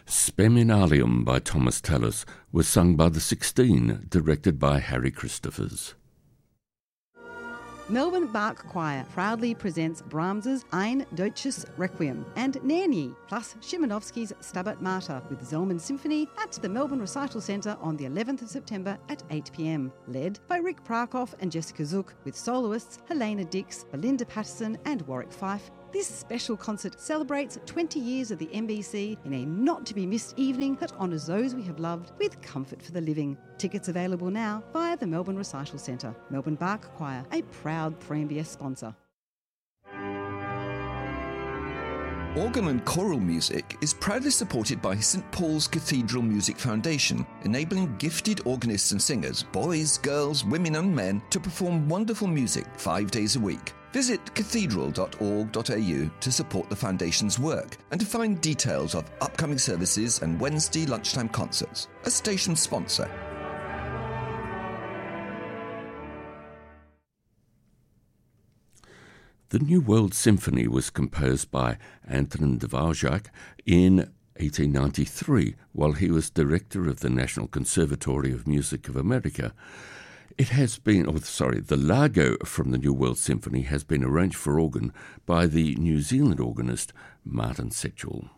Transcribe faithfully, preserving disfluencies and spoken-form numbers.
Speminalium by Thomas Tallis was sung by the Sixteen, directed by Harry Christophers. Melbourne Bach Choir proudly presents Brahms's Ein Deutsches Requiem and Nerni, plus Szymanowski's Stabat Mater with Zellman Symphony at the Melbourne Recital Centre on the eleventh of September at eight p m, led by Rick Prakoff and Jessica Zook, with soloists Helena Dix, Belinda Patterson and Warwick Fife. This special concert celebrates twenty years of the M B C in a not-to-be-missed evening that honours those we have loved with comfort for the living. Tickets available now via the Melbourne Recital Centre. Melbourne Bach Choir, a proud three M B S sponsor. Organ and choral music is proudly supported by St Paul's Cathedral Music Foundation, enabling gifted organists and singers, boys, girls, women and men, to perform wonderful music five days a week. Visit cathedral dot org dot a u to support the Foundation's work and to find details of upcoming services and Wednesday lunchtime concerts. A station sponsor. The New World Symphony was composed by Antonin Dvorak in eighteen ninety-three while he was director of the National Conservatory of Music of America. It has been, oh, sorry, the Largo from the New World Symphony has been arranged for organ by the New Zealand organist Martin Setchell.